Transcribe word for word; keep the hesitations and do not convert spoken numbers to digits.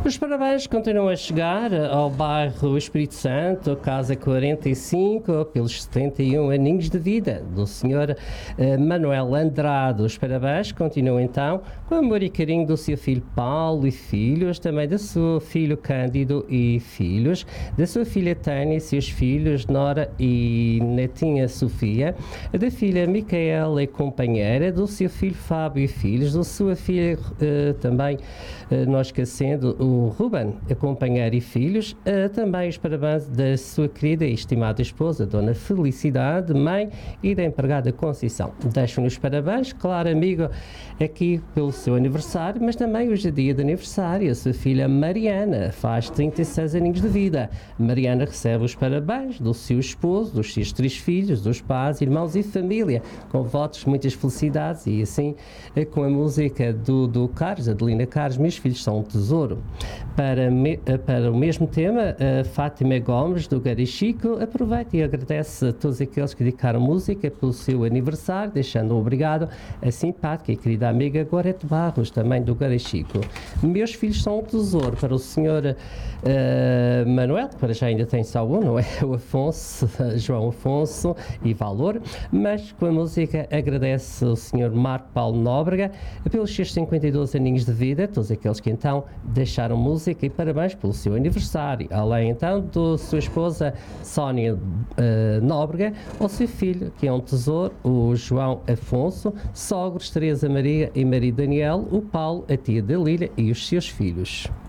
Os parabéns continuam a chegar ao bairro Espírito Santo, casa quarenta e cinco, pelos setenta e um aninhos de vida do senhor eh, Manuel Andrade. Os parabéns continuam então com amor e carinho do seu filho Paulo e filhos, também do seu filho Cândido e filhos, da sua filha Tânia e seus filhos, Nora e netinha Sofia, da filha Micaela e companheira, do seu filho Fábio e filhos, da sua filha eh, também, eh, não esquecendo, o Ruben, a companheira e filhos, uh, também os parabéns da sua querida e estimada esposa, Dona Felicidade, mãe e da empregada Conceição. Deixam-nos parabéns, claro, amigo, aqui pelo seu aniversário, mas também hoje é dia de aniversário. A sua filha Mariana faz trinta e seis aninhos de vida. Mariana recebe os parabéns do seu esposo, dos seus três filhos, dos pais, irmãos e família, com votos, muitas felicidades e assim, com a música do, do Carlos, Adelina Carlos, meus filhos são um tesouro. Para, me, para o mesmo tema, a Fátima Gomes, do Garichico, aproveita e agradece a todos aqueles que dedicaram música pelo seu aniversário, deixando um obrigado a simpática e querida amiga Gorete Barros, também do Garichico. Meus filhos são um tesouro para o senhor uh, Manuel, que para já ainda tem saúde, não é? O Afonso, João Afonso e Valor, mas com a música agradece o senhor Marco Paulo Nóbrega pelos seus cinquenta e dois aninhos de vida, todos aqueles que então deixaram música e parabéns pelo seu aniversário, além então da sua esposa Sónia uh, Nóbrega, o seu filho, que é um tesouro, o João Afonso, sogros Teresa Maria e Maria Daniel, o Paulo, a tia da Lília e os seus filhos.